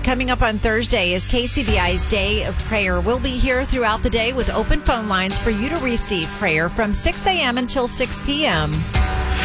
coming up on Thursday is KCBI's Day of Prayer. We'll be here throughout the day with open phone lines for you to receive prayer from 6 a.m. until 6 p.m.